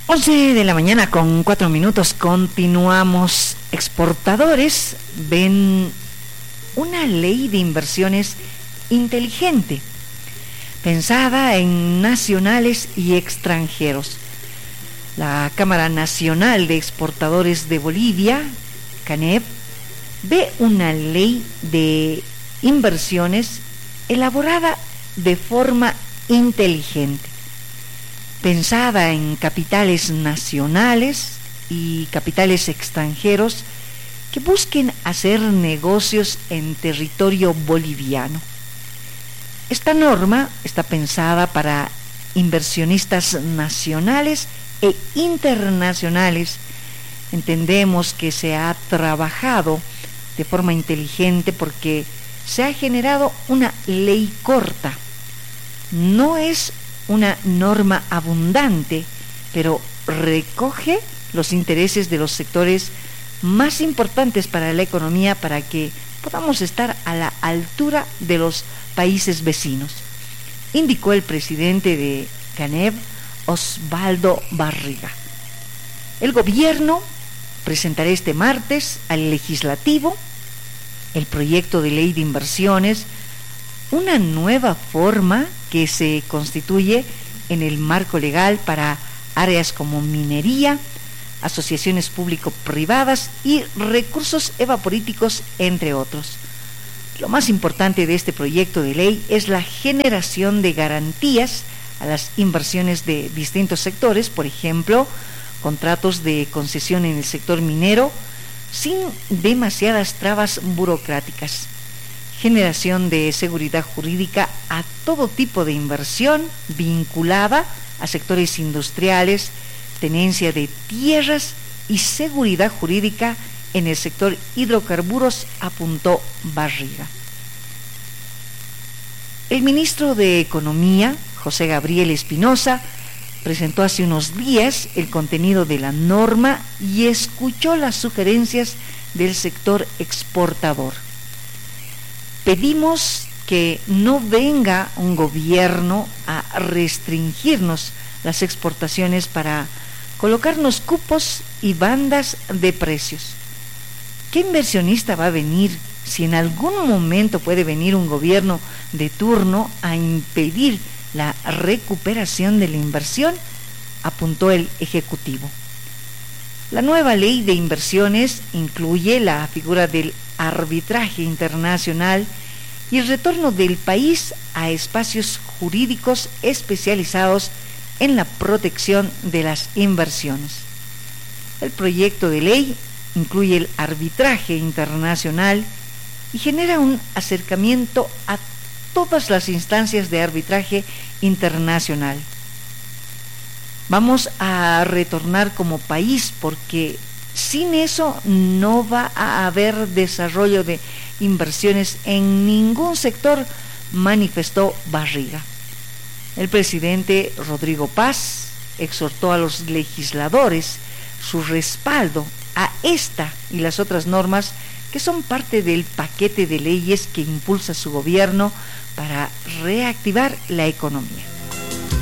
11 de la mañana con 4 minutos, continuamos. Exportadores ven una ley de inversiones inteligente, pensada en nacionales y extranjeros. La Cámara Nacional de Exportadores de Bolivia, CANEB, ve una ley de inversiones elaborada de forma inteligente, pensada en capitales nacionales y capitales extranjeros que busquen hacer negocios en territorio boliviano. Esta norma está pensada para inversionistas nacionales e internacionales. Entendemos que se ha trabajado de forma inteligente porque se ha generado una ley corta. No es una norma abundante, pero recoge los intereses de los sectores más importantes para la economía para que podamos estar a la altura de los países vecinos, indicó el presidente de CANEB, Osvaldo Barriga. El gobierno presentará este martes al legislativo el proyecto de ley de inversiones, una nueva forma que se constituye en el marco legal para áreas como minería, asociaciones público-privadas y recursos evaporíticos, entre otros. Lo más importante de este proyecto de ley es la generación de garantías a las inversiones de distintos sectores, por ejemplo, contratos de concesión en el sector minero, sin demasiadas trabas burocráticas, generación de seguridad jurídica a todo tipo de inversión vinculada a sectores industriales, tenencia de tierras y seguridad jurídica en el sector hidrocarburos, apuntó Barriga. El ministro de Economía, José Gabriel Espinosa, presentó hace unos días el contenido de la norma y escuchó las sugerencias del sector exportador. Pedimos que no venga un gobierno a restringirnos las exportaciones para colocarnos cupos y bandas de precios. ¿Qué inversionista va a venir si en algún momento puede venir un gobierno de turno a impedir la recuperación de la inversión?, apuntó el Ejecutivo. La nueva ley de inversiones incluye la figura del arbitraje internacional y el retorno del país a espacios jurídicos especializados en la protección de las inversiones. El proyecto de ley incluye el arbitraje internacional y genera un acercamiento a todas las instancias de arbitraje internacional. Vamos a retornar como país porque sin eso no va a haber desarrollo de inversiones en ningún sector, manifestó Barriga. El presidente Rodrigo Paz exhortó a los legisladores su respaldo a esta y las otras normas que son parte del paquete de leyes que impulsa su gobierno para reactivar la economía.